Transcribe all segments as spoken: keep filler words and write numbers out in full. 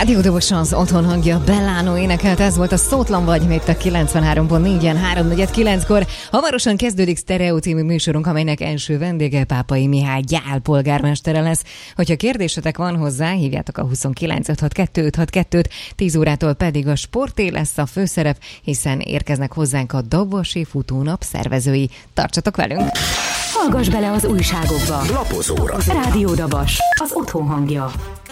Rádió Dobosa, az otthon hangja, Bellánó énekelt, ez volt a Szótlan vagy, még a kilencvenhárom pont négyen, háromnegyed kilenckor. Hamarosan kezdődik Sztereó című műsorunk, amelynek első vendége Pápai Mihály Gyál polgármestere lesz. Hogyha kérdésetek van hozzá, hívjátok a huszonkilenc ötszázhatvankettő ötszázhatvankettőt, tíz órától pedig a sporté lesz a főszerep, hiszen érkeznek hozzánk a Dobosi Futónap szervezői. Tartsatok velünk! Hallgass bele az újságokba! Lapozóra! Rádió Dobos, az otthon hangja.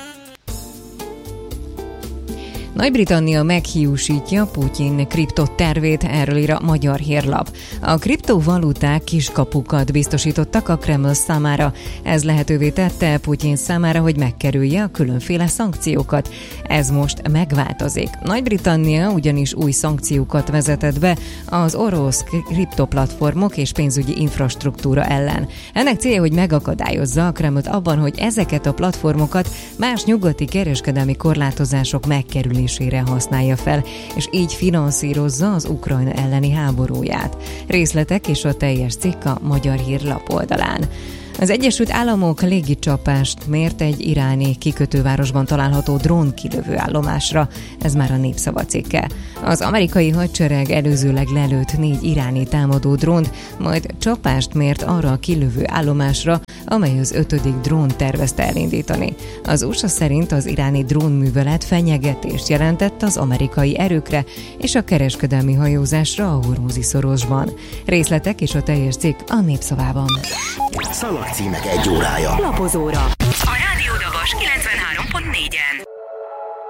Nagy-Britannia meghiúsítja Putyin kriptotervét, erről ír a Magyar Hírlap. A kriptovaluták kiskapukat biztosítottak a Kreml számára. Ez lehetővé tette Putyin számára, hogy megkerülje a különféle szankciókat. Ez most megváltozik. Nagy-Britannia ugyanis új szankciókat vezetett be az orosz kriptoplatformok és pénzügyi infrastruktúra ellen. Ennek célja, hogy megakadályozza a Kremlt abban, hogy ezeket a platformokat más nyugati kereskedelmi korlátozások megkerülésére használja fel, és így finanszírozza az Ukrajna elleni háborúját. Részletek és a teljes cikk a Magyar Hírlap oldalán. Az Egyesült Államok légicsapást mért egy iráni kikötővárosban található drónkilövő állomásra. Ez már a Népszava cikke. Az amerikai hadsereg előzőleg lelőtt négy iráni támadó drónt, majd csapást mért arra a kilövő állomásra, amely az ötödik drónt tervezte elindítani. Az u es á szerint az iráni drónművelet fenyegetést jelentett az amerikai erőkre és a kereskedelmi hajózásra a Hormuzi szorosban. Részletek és a teljes cikk a Népszavában. Szalagcímek egy órája. Lapozóra. A Rádió Dobos kilencvenhárom pont négyen.